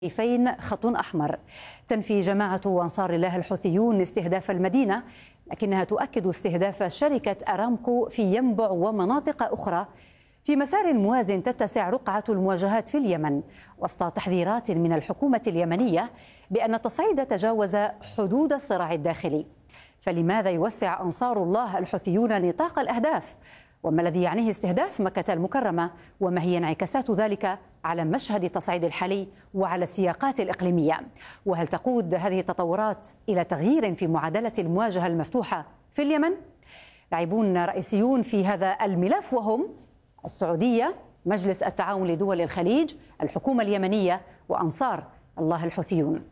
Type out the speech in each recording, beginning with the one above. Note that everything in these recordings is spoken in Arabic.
فين خط أحمر. تنفي جماعة أنصار الله الحوثيون استهداف المدينة، لكنها تؤكد استهداف شركة أرامكو في ينبع ومناطق أخرى في مسار موازٍ تتسع رقعة المواجهات في اليمن، وسط تحذيرات من الحكومة اليمنية بأن التصعيد تجاوز حدود الصراع الداخلي. فلماذا يوسع أنصار الله الحوثيون نطاق الأهداف؟ وما الذي يعنيه استهداف مكة المكرمة؟ وما هي انعكاسات ذلك على مشهد التصعيد الحالي وعلى السياقات الإقليمية؟ وهل تقود هذه التطورات إلى تغيير في معادلة المواجهة المفتوحة في اليمن؟ لاعبون رئيسيون في هذا الملف وهم السعودية، مجلس التعاون لدول الخليج، الحكومة اليمنية، وأنصار الله الحوثيون.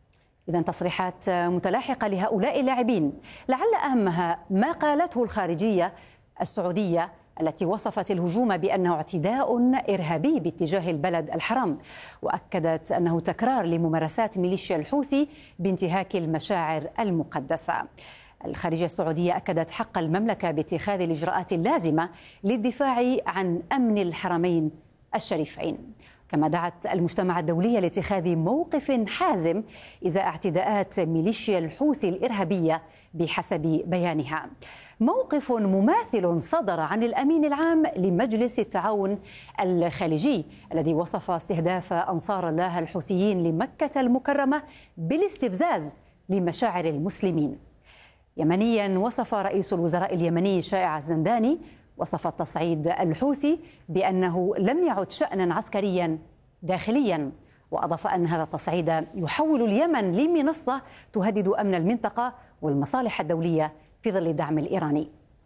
إذن تصريحات متلاحقة لهؤلاء اللاعبين، لعل أهمها ما قالته الخارجية السعودية التي وصفت الهجوم بأنه اعتداء إرهابي باتجاه البلد الحرام، وأكدت أنه تكرار لممارسات ميليشيا الحوثي بانتهاك المشاعر المقدسة. الخارجية السعودية أكدت حق المملكة باتخاذ الإجراءات اللازمة للدفاع عن أمن الحرمين الشريفين، كما دعت المجتمع الدولي لاتخاذ موقف حازم إزاء اعتداءات ميليشيا الحوثي الإرهابية بحسب بيانها. موقف مماثل صدر عن الأمين العام لمجلس التعاون الخليجي الذي وصف استهداف أنصار الله الحوثيين لمكة المكرمة بالاستفزاز لمشاعر المسلمين. يمنيا، وصف رئيس الوزراء اليمني شائع الزنداني وصف التصعيد الحوثي بأنه لم يعد شأنا عسكريا داخليا، وأضاف أن هذا التصعيد يحول اليمن لمنصة تهدد أمن المنطقة والمصالح الدولية في ظل الدعم الإيراني.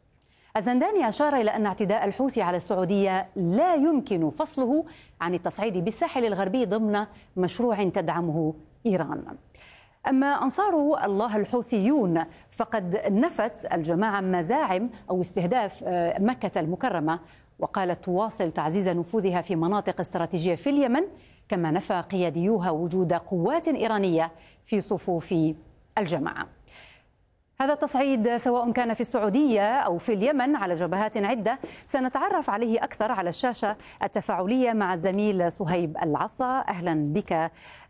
الزنداني أشار إلى أن اعتداء الحوثي على السعودية لا يمكن فصله عن التصعيد بالساحل الغربي ضمن مشروع تدعمه إيران. أما أنصار الله الحوثيون فقد نفت الجماعة مزاعم أو استهداف مكة المكرمة، وقالت تواصل تعزيز نفوذها في مناطق استراتيجية في اليمن، كما نفى قياديوها وجود قوات إيرانية في صفوف الجماعة. هذا التصعيد سواء كان في السعودية أو في اليمن على جبهات عدة سنتعرف عليه أكثر على الشاشة التفاعلية مع الزميل صهيب العصا. أهلا بك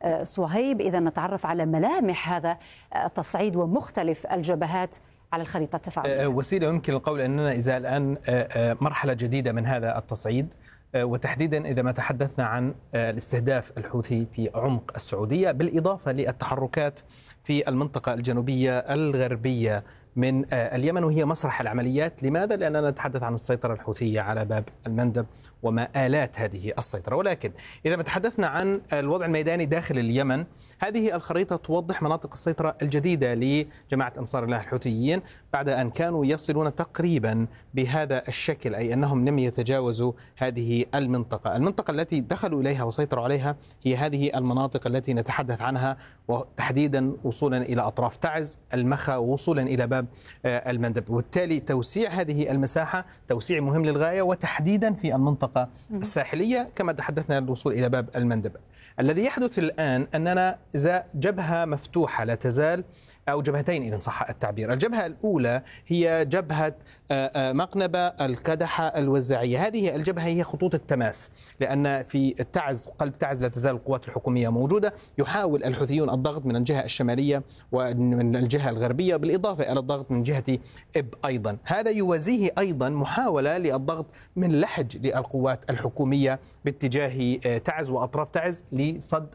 صهيب. إذا نتعرف على ملامح هذا التصعيد ومختلف الجبهات على الخريطة التفاعلية. وسيلة يمكن القول أننا إذا الآن مرحلة جديدة من هذا التصعيد، وتحديدا إذا ما تحدثنا عن الاستهداف الحوثي في عمق السعودية، بالإضافة للتحركات في المنطقة الجنوبية الغربية من اليمن وهي مسرح العمليات. لماذا؟ لأننا نتحدث عن السيطرة الحوثية على باب المندب ومآلات هذه السيطرة. ولكن إذا ما تحدثنا عن الوضع الميداني داخل اليمن، هذه الخريطة توضح مناطق السيطرة الجديدة لجماعة أنصار الله الحوثيين بعد أن كانوا يصلون تقريبا بهذا الشكل، أي أنهم لم يتجاوزوا هذه المنطقة التي دخلوا إليها وسيطروا عليها هي هذه المناطق التي نتحدث عنها، وتحديدا وصولا إلى أطراف تعز، المخا، ووصولا إلى باب المندب. وبالتالي توسيع هذه المساحة توسيع مهم للغاية، وتحديدا في المنطقة الساحلية كما تحدثنا الوصول إلى باب المندب. الذي يحدث الآن أننا إذا جبهة مفتوحة لا تزال، أو جبهتين إذا صح التعبير. الجبهة الأولى هي جبهة مقنبة الكدحة الوزاعية. هذه الجبهة هي خطوط التماس، لأن في التعز قلب تعز لا تزال القوات الحكومية موجودة. يحاول الحوثيون الضغط من الجهة الشمالية ومن الجهة الغربية، بالإضافة إلى الضغط من جهة إب أيضا. هذا يوازيه أيضا محاولة للضغط من لحج للقوات الحكومية باتجاه تعز وأطراف تعز لصد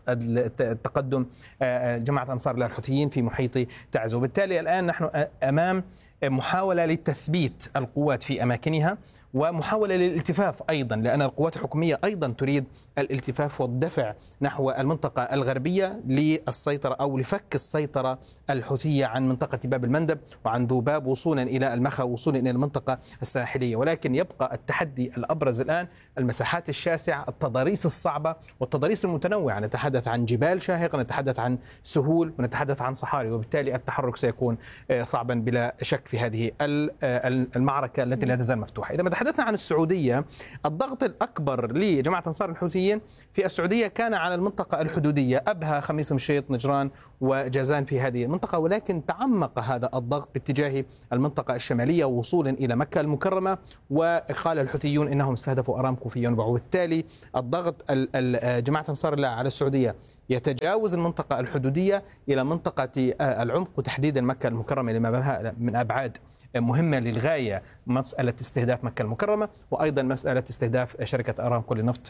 التقدم جماعة أنصار الله الحوثيين في محيط تعز. وبالتالي الآن نحن أمام محاولة لتثبيت القوات في أماكنها، ومحاولة للالتفاف أيضا، لأن القوات الحكومية أيضا تريد الالتفاف والدفع نحو المنطقة الغربية للسيطرة أو لفك السيطرة الحوثية عن منطقة باب المندب وعن ذباب وصولا إلى المخا وصولا إلى المنطقة الساحلية. ولكن يبقى التحدي الأبرز الآن المساحات الشاسعة، التضاريس الصعبة والتضاريس المتنوعة. نتحدث عن جبال شاهقة، نتحدث عن سهول، ونتحدث عن صحاري، وبالتالي التحرك سيكون صعبا بلا شك. في هذه المعركة التي لا تزال مفتوحة. إذا ما تحدثنا عن السعودية، الضغط الأكبر لجماعة أنصار الحوثيين في السعودية كان على المنطقة الحدودية، أبها، خميس مشيط، نجران وجازان في هذه المنطقة، ولكن تعمق هذا الضغط باتجاه المنطقة الشمالية وصولا إلى مكة المكرمة، وقال الحوثيون إنهم استهدفوا أرامكو في ينبع، وبالتالي الضغط جماعة أنصار الله على السعودية يتجاوز المنطقة الحدودية إلى منطقة العمق، وتحديدا مكة المكرمة لما بها من أبعاد مهمة للغاية، مسألة استهداف مكة المكرمة، وأيضا مسألة استهداف شركة أرامكو للنفط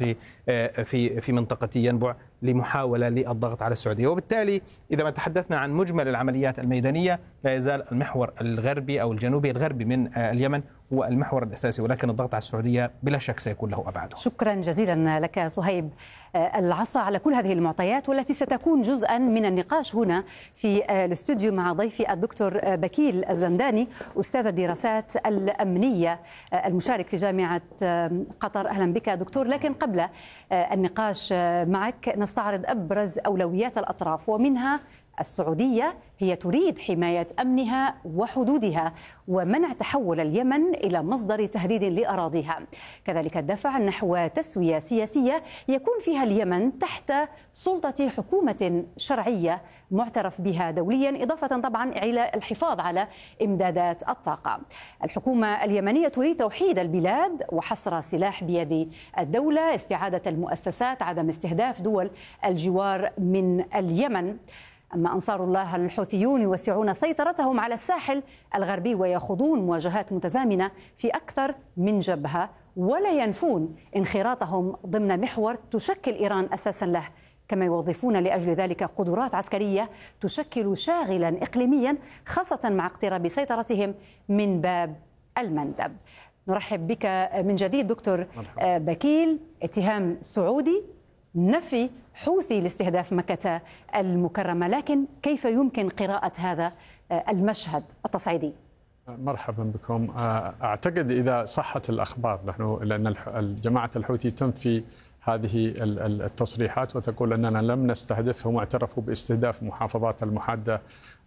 في منطقة ينبع لمحاولة للضغط على السعودية. وبالتالي إذا ما تحدثنا عن مجمل العمليات الميدانية، لا يزال المحور الغربي أو الجنوبي الغربي من اليمن هو المحور الأساسي، ولكن الضغط على السعودية بلا شك سيكون له أبعاده. شكرا جزيلا لك صهيب العصا على كل هذه المعطيات، والتي ستكون جزءا من النقاش هنا في الاستوديو مع ضيفي الدكتور بكيل الزنداني، أستاذ الدراسات الأمنية المشارك في جامعة قطر. أهلا بك دكتور. لكن قبل النقاش معك نستعرض أبرز أولويات الأطراف، ومنها السعودية هي تريد حماية أمنها وحدودها ومنع تحول اليمن إلى مصدر تهديد لأراضيها، كذلك الدفع نحو تسوية سياسية يكون فيها اليمن تحت سلطة حكومة شرعية معترف بها دوليا، إضافة طبعا إلى الحفاظ على إمدادات الطاقة. الحكومة اليمنية تريد توحيد البلاد وحصر السلاح بيد الدولة، استعادة المؤسسات، عدم استهداف دول الجوار من اليمن. أما أنصار الله الحوثيون يوسعون سيطرتهم على الساحل الغربي ويخوضون مواجهات متزامنة في أكثر من جبهة، ولا ينفون انخراطهم ضمن محور تشكل إيران أساسا له، كما يوظفون لأجل ذلك قدرات عسكرية تشكل شاغلا إقليميا، خاصة مع اقتراب سيطرتهم من باب المندب. نرحب بك من جديد دكتور بكيل. اتهام سعودي، نفي حوثي لاستهداف مكة المكرمة، لكن كيف يمكن قراءة هذا المشهد التصعيدي؟ مرحبا بكم. أعتقد إذا صحت الأخبار، لأن جماعة الحوثي تنفي هذه التصريحات وتقول أننا لم نستهدفهم، واعترفوا باستهداف محافظات المحادة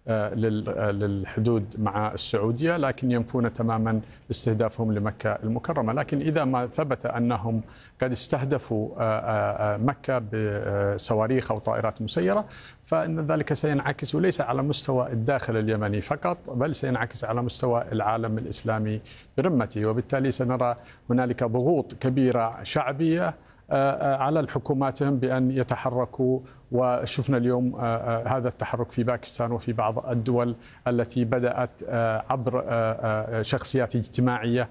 للحدود مع السعودية، لكن ينفون تماما استهدافهم لمكة المكرمة. لكن إذا ما ثبت أنهم قد استهدفوا مكة بصواريخ أو طائرات مسيرة، فإن ذلك سينعكس ليس على مستوى الداخل اليمني فقط، بل سينعكس على مستوى العالم الإسلامي برمته، وبالتالي سنرى هنالك ضغوط كبيرة شعبية على الحكوماتهم بأن يتحركوا. وشفنا اليوم هذا التحرك في باكستان وفي بعض الدول التي بدأت عبر شخصيات اجتماعية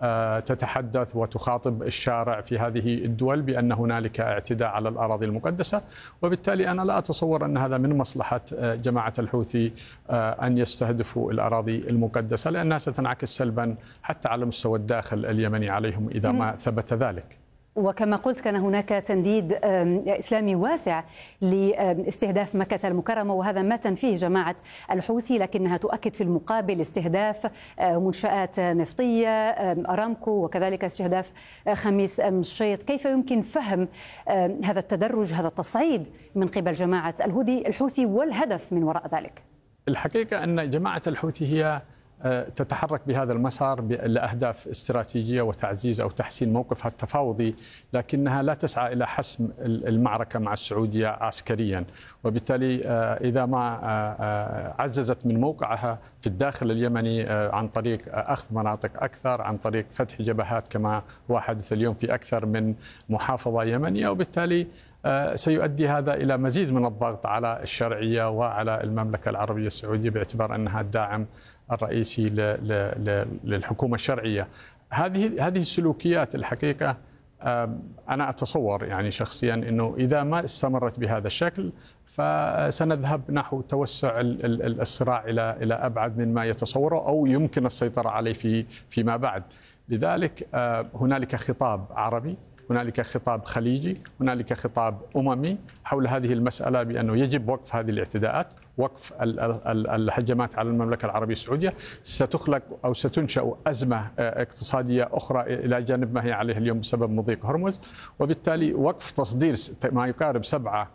تتحدث وتخاطب الشارع في هذه الدول بأن هنالك اعتداء على الأراضي المقدسة. وبالتالي أنا لا أتصور أن هذا من مصلحة جماعة الحوثي أن يستهدفوا الأراضي المقدسة، لأنها ستنعكس سلبا حتى على مستوى الداخل اليمني عليهم إذا ما ثبت ذلك. وكما قلت كان هناك تنديد إسلامي واسع لاستهداف مكة المكرمة، وهذا ما تنفيه جماعة الحوثي، لكنها تؤكد في المقابل استهداف منشآت نفطية أرامكو، وكذلك استهداف خميس مشيط. كيف يمكن فهم هذا التدرج، هذا التصعيد من قبل جماعة الحوثي والهدف من وراء ذلك؟ الحقيقة أن جماعة الحوثي هي تتحرك بهذا المسار لأهداف استراتيجية وتعزيز أو تحسين موقفها التفاوضي، لكنها لا تسعى إلى حسم المعركة مع السعودية عسكريا. وبالتالي إذا ما عززت من موقعها في الداخل اليمني عن طريق أخذ مناطق أكثر، عن طريق فتح جبهات كما هو حدث اليوم في أكثر من محافظة يمنية، وبالتالي سيؤدي هذا إلى مزيد من الضغط على الشرعية وعلى المملكة العربية السعودية باعتبار أنها الداعم الرئيسي للحكومة الشرعية. هذه السلوكيات الحقيقة أنا أتصور يعني شخصيا أنه إذا ما استمرت بهذا الشكل فسنذهب نحو توسع الصراع إلى أبعد مما يتصوره أو يمكن السيطرة عليه فيما بعد. لذلك هنالك خطاب عربي، هنالك خطاب خليجي، هنالك خطاب أممي حول هذه المسألة بأنه يجب وقف هذه الاعتداءات، وقف الهجمات على المملكة العربية السعودية. ستخلق أو ستنشأ أزمة اقتصادية أخرى إلى جانب ما هي عليه اليوم بسبب مضيق هرمز، وبالتالي وقف تصدير ما يقارب 7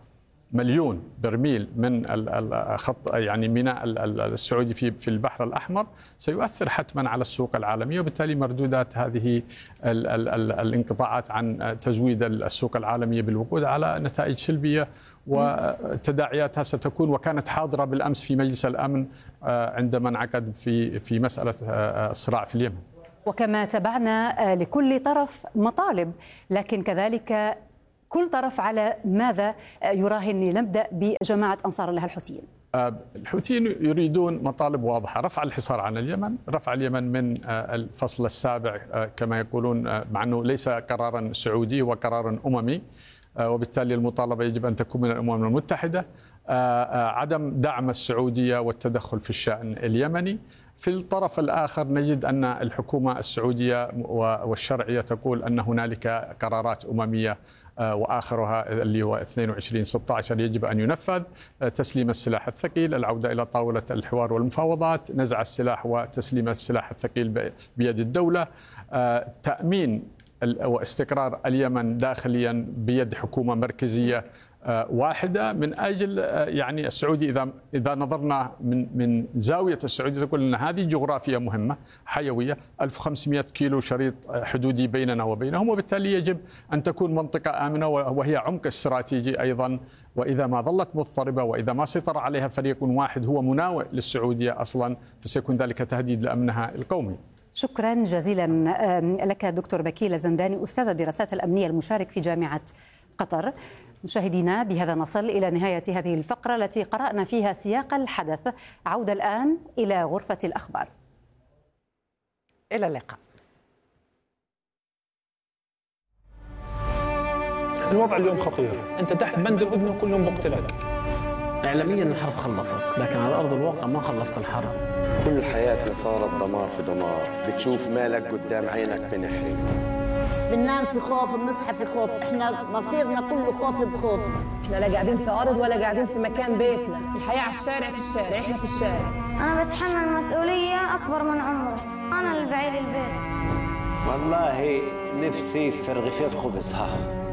مليون برميل من الخط يعني ميناء السعودي في البحر الأحمر سيؤثر حتما على السوق العالمية، وبالتالي مردودات هذه الانقطاعات عن تزويد السوق العالمية بالوقود على نتائج سلبية، وتداعياتها ستكون وكانت حاضرة بالأمس في مجلس الأمن عندما انعقد في مسألة الصراع في اليمن. وكما تبعنا لكل طرف مطالب، لكن كذلك كل طرف على ماذا يراهن؟ نبدأ بجماعة أنصار الله الحوثيين. الحوثيين يريدون مطالب واضحة: رفع الحصار عن اليمن، رفع اليمن من الفصل السابع كما يقولون، مع أنه ليس قرارا سعودي وقرارا أممي، وبالتالي المطالبة يجب أن تكون من الأمم المتحدة. عدم دعم السعودية والتدخل في الشأن اليمني. في الطرف الآخر نجد أن الحكومة السعودية والشرعية تقول أن هنالك قرارات أممية وآخرها اللي هو 22/16 يجب أن ينفذ: تسليم السلاح الثقيل، العودة إلى طاولة الحوار والمفاوضات، نزع السلاح وتسليم السلاح الثقيل بيد الدولة، تأمين واستقرار اليمن داخليا بيد حكومة مركزية واحدة. من أجل يعني السعودي إذا نظرنا من زاوية السعودية تقول أن هذه جغرافية مهمة حيوية، 1500 كيلو شريط حدودي بيننا وبينهم، وبالتالي يجب أن تكون منطقة آمنة وهي عمق استراتيجي أيضا. وإذا ما ظلت مضطربة وإذا ما سيطر عليها فريق واحد هو مناوئ للسعودية أصلا، فسيكون ذلك تهديد لأمنها القومي. شكرا جزيلا لك دكتور بكيل الزنداني، أستاذ الدراسات الأمنية المشارك في جامعة قطر. مشاهدينا، بهذا نصل إلى نهاية هذه الفقرة التي قرأنا فيها سياق الحدث. عودة الآن إلى غرفة الأخبار. إلى اللقاء. الوضع اليوم خطير، أنت تحت بند الهدنة كل يوم بقتلك. إعلاميا الحرب خلصت، لكن على أرض الواقع ما خلصت الحرب. كل حياتنا صارت دمار في دمار، بتشوف مالك قدام عينك بنحرق. بننام في خوف، بنصحى في خوف، احنا مصيرنا كله خوف بخوف. احنا لا قاعدين في أرض ولا قاعدين في مكان بيتنا، الحياة على الشارع، في الشارع، احنا في الشارع. أنا بتحمل مسؤولية أكبر من عمري، أنا اللي بعيد البيت. والله نفسي في رغيفين خبز.